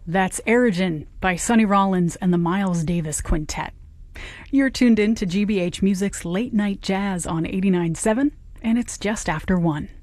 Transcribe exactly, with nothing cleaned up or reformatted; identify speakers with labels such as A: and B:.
A: That's Origin by Sonny Rollins and the Miles Davis Quintet. You're tuned in to G B H Music's Late Night Jazz on eighty-nine point seven, and it's just after one.